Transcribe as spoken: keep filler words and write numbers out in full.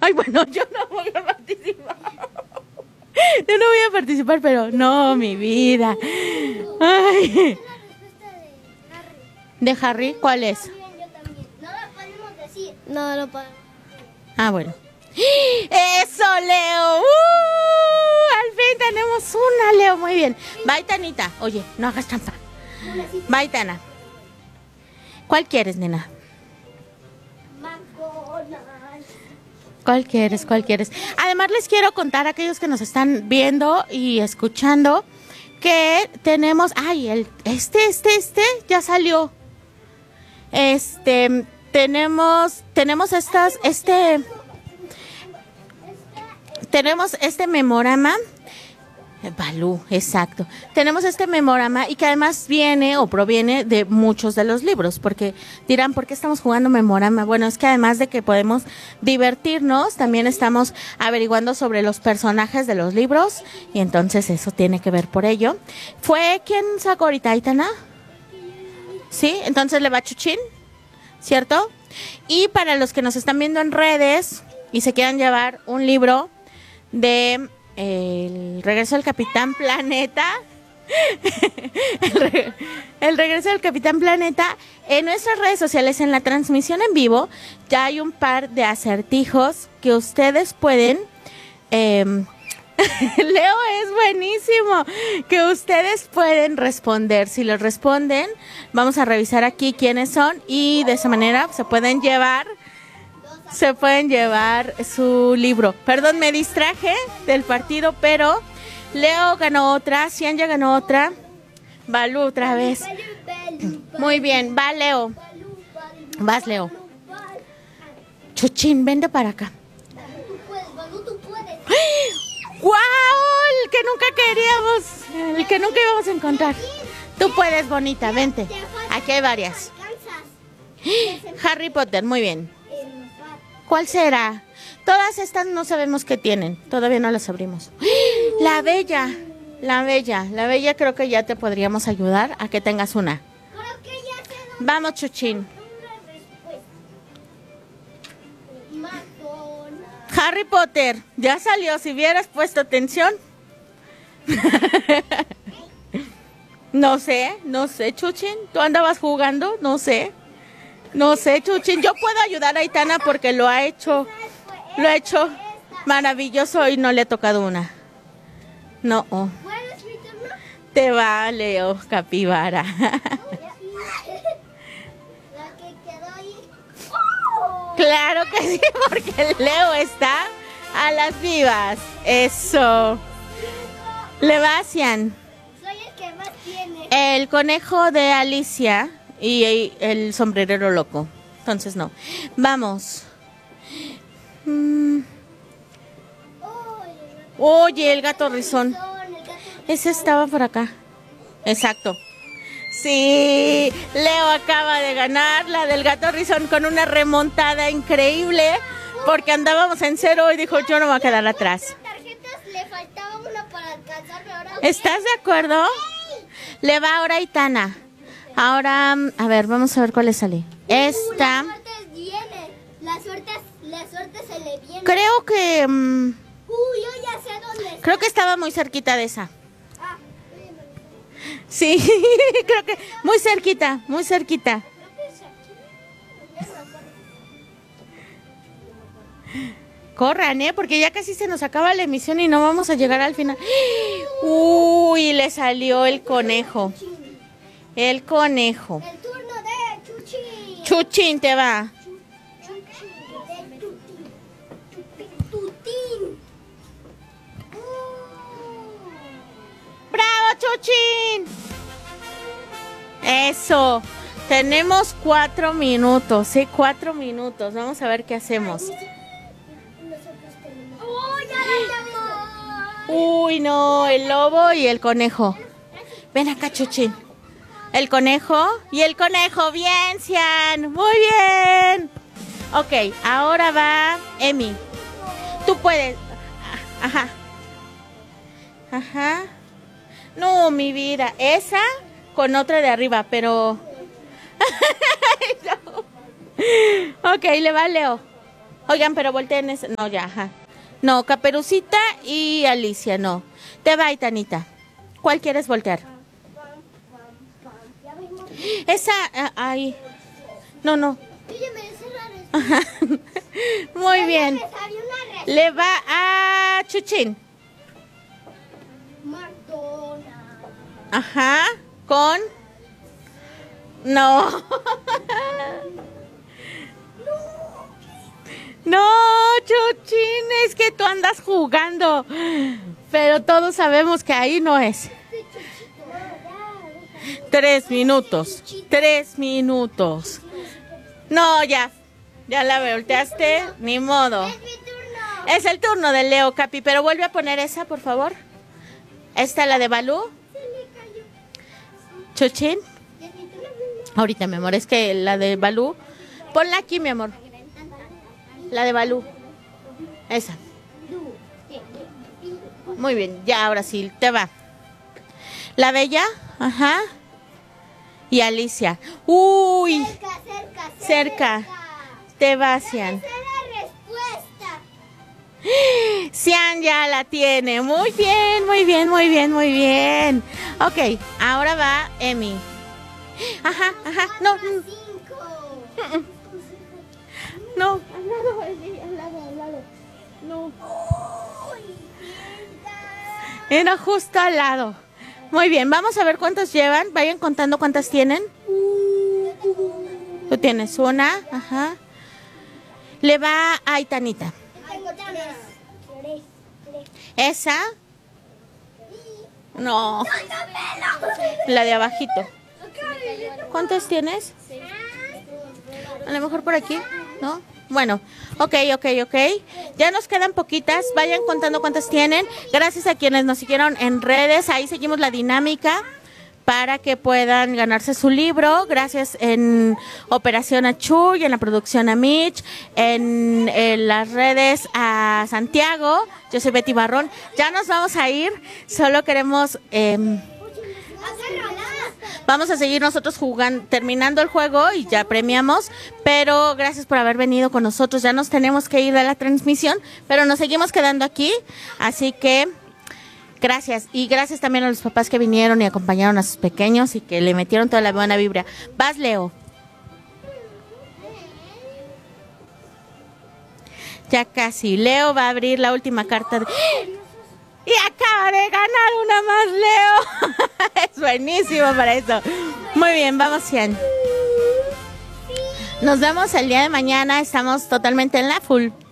Ay, bueno, yo no voy a participar. Yo no voy a participar, pero no, mi vida. Ay. ¿De Harry? ¿Cuál es? No lo podemos decir. No lo podemos. Ah, bueno. ¡Eso, Leo! ¡Uh! Al fin tenemos una, Leo. Muy bien. Bye, Tanita. Oye, no hagas trampa. Bye, Tana. ¿Cuál quieres, nena? ¿Cuál quieres? ¿Cuál quieres? Además, les quiero contar a aquellos que nos están viendo y escuchando que tenemos... Ay, el, este, este, este ya salió. Este, tenemos, tenemos estas, este... Tenemos este memorama, Balú, exacto. Tenemos este memorama y que además viene o proviene de muchos de los libros, porque dirán, ¿por qué estamos jugando memorama? Bueno, es que además de que podemos divertirnos, también estamos averiguando sobre los personajes de los libros y entonces eso tiene que ver por ello. ¿Fue quién sacó ahorita, Aitana? Sí, entonces le va Chuchín, ¿cierto? Y para los que nos están viendo en redes y se quieran llevar un libro de El regreso del Capitán Planeta, el, re, el regreso del Capitán Planeta, en nuestras redes sociales, en la transmisión en vivo, ya hay un par de acertijos que ustedes pueden, eh, Leo es buenísimo, que ustedes pueden responder. Si los responden, vamos a revisar aquí quiénes son y de esa manera se pueden llevar Se pueden llevar su libro. Perdón, me distraje del partido, pero Leo ganó otra, Cian ya ganó otra, Balú otra vez. Muy bien, va Leo. Vas, Leo. Chuchín, vente para acá. ¡Guau! El que nunca queríamos, el que nunca íbamos a encontrar. Tú puedes, bonita, vente. Aquí hay varias. Harry Potter, muy bien. ¿Cuál será? Todas estas no sabemos qué tienen. Todavía no las abrimos. La Bella. La Bella. La Bella creo que ya te podríamos ayudar a que tengas una. Vamos, Chuchín. Harry Potter. Ya salió. Si hubieras puesto atención. No sé. No sé, Chuchín. ¿Tú andabas jugando? No sé. No sé, Chuchín, yo puedo ayudar a Aitana porque lo ha hecho, lo ha hecho maravilloso y no le ha tocado una. No. Oh. Te va, Leo, capibara. Claro que sí, porque Leo está a las vivas. Eso. Le va, Cian. Soy el que más tiene. El conejo de Alicia. Y el sombrerero loco. Entonces no. Vamos. Mm. Oye, el gato rizón. Ese estaba por acá. Exacto. Sí, Leo acaba de ganar la del gato rizón con una remontada increíble. Porque andábamos en cero y dijo, yo no me voy a quedar atrás. ¿Estás de acuerdo? Le va ahora a Aitana. Ahora, a ver, vamos a ver cuál le sale. Esta. Uh, la suerte viene. La suerte, la suerte se le viene. Creo que... Um, uh, yo ya sé dónde está. Creo que estaba muy cerquita de esa. Ah, sí, creo que muy cerquita, muy cerquita. Corran, ¿eh? Porque ya casi se nos acaba la emisión y no vamos a llegar al final. Uy, le salió el conejo. El conejo. El turno de Chuchín. Chuchín te va. Chuchín. Tutín. ¡Bravo, Chuchín! Eso. Tenemos cuatro minutos, ¿sí? Cuatro minutos. Vamos a ver qué hacemos. Uy, no, el lobo y el conejo. Ven acá, Chuchín. El conejo y el conejo. Bien, Cian. Muy bien. Ok, ahora va Emi. Tú puedes. Ajá. Ajá. No, mi vida. Esa con otra de arriba, pero... no. Ok, le va Leo. Oigan, pero volteen ese. No, ya, ajá. No, Caperucita y Alicia, no. Te va, Aitanita. ¿Cuál quieres voltear? Esa, ah, ahí. No, no. Ajá. Muy bien. Le va a Chuchín. Ajá. Con. No. No, Chuchín, es que tú andas jugando. Pero todos sabemos que ahí no es. Tres minutos. Tres minutos. No, ya. Ya la volteaste. Ni modo. Es mi turno. Es el turno de Leo, Capi. Pero vuelve a poner esa, por favor. Esta, la de Balú. Se le cayó. Chuchín. Es mi turno. Ahorita, mi amor, es que la de Balú. Ponla aquí, mi amor. La de Balú. Esa. Muy bien, ya ahora sí, te va. La Bella, ajá. Y Alicia. Uy, Cerca, cerca, cerca. Te va, Cian. Esa es la respuesta. Cian ya la tiene. Muy bien, muy bien, muy bien, muy bien. Ok, ahora va Emi. Ajá, ajá. No, Cuatro, mm, cinco. no. Al lado, al lado, al lado. No. Uy, cerca. Era justo al lado. Muy bien, vamos a ver cuántos llevan. Vayan contando cuántas tienen. Tú tienes una, ajá. Le va a Aitanita. Tengo tres. Tres, tres. Esa. No. La de abajito. ¿Cuántas tienes? A lo mejor por aquí, ¿no? Bueno, ok, ok, ok. Ya nos quedan poquitas. Vayan contando cuántas tienen. Gracias a quienes nos siguieron en redes. Ahí seguimos la dinámica para que puedan ganarse su libro. Gracias en Operación a Chuy, en la producción a Mitch, en, en las redes a Santiago. Yo soy Betty Barrón. Ya nos vamos a ir. Solo queremos... Eh, Vamos a seguir nosotros jugando, terminando el juego y ya premiamos, pero gracias por haber venido con nosotros. Ya nos tenemos que ir de la transmisión, pero nos seguimos quedando aquí, así que gracias. Y gracias también a los papás que vinieron y acompañaron a sus pequeños y que le metieron toda la buena vibra. Vas, Leo. Ya casi. Leo va a abrir la última carta de... Y acaba de ganar una más, Leo. Es buenísimo para eso. Muy bien, vamos, Cian. Nos vemos el día de mañana. Estamos totalmente en la full.